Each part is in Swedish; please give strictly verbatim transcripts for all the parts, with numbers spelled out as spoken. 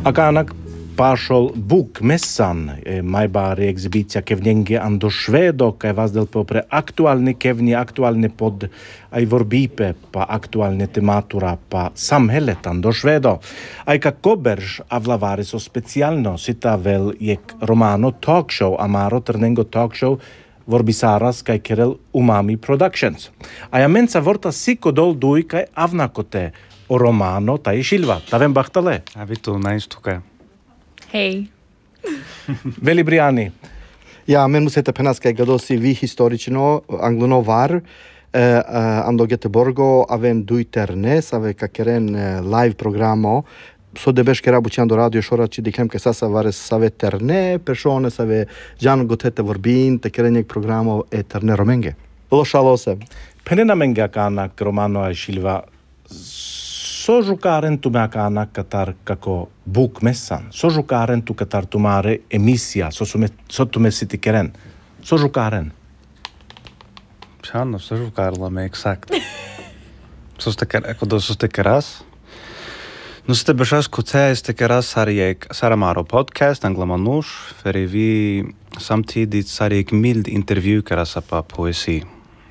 Akanak Пашол букмессан майбари екзибиција кевњенге андо шведо кај ваздел попре актуални кевни, актуални под ај ворбипе, па актуални тематура, па самхелет андо шведо. Ај како берж авлавари со специјално сита вел јек романо ток-шоу, амаро трненго ток-шоу ворбисарас кај Керел Umami Productions. Ај аменца ворта сико дол дуј кај авнакоте о романо тај шилва. Тавен бахтале. А ви ту наистука. Hej. Veli Briani. Ja, men måste ta pennas ska då se vi historikerna anglono var eh ando Göteborgo aven duiternes ave kakeren live programo so de beskera bucando radio shora ci dikem che sasa vares save terne persone save jan gotete vorbin te kerenek programo eterne romenge. Lo shalose. Penena menga kana romano a Silva so giocaren tu me kana katar kako bukmessan. So giocaren tu katar tu mare emissia so so tu mesiti keren. So giocaren. Шано, so giocare me exact. So ste ecco do so ste keras. Nu ste bešas kuce ste keras sarjek Saramaro podcast anglamanus för vi samtidigt sarjek mild intervju keras på poesi.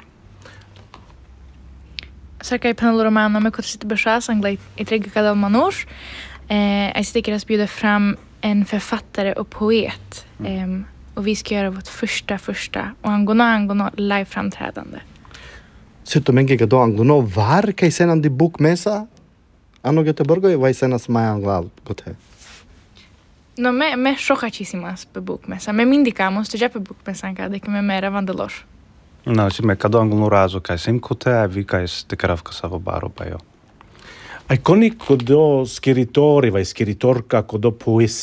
Sarkai panel romano med kotsit bashas anglai itrega kadal manors. Eh, jag sticker att bjuda fram en författare och poet. Mm. Eh, och vi ska göra vårt första första och angona angona live framträdande. Sutto menge gado anglono var kai senan di bukmesa. Ano Göteborgo e vai senas mai anglal gote. No me me shokachisimas pe bukmesa. Me mindicamos tu já pe bukmesa cada que me mera vandelos. No, si me cado angolo razo kai sim kote vi kai ste karavka sa baro pa jo. Ai coni kodo scrittori vai scrittorka kodo poes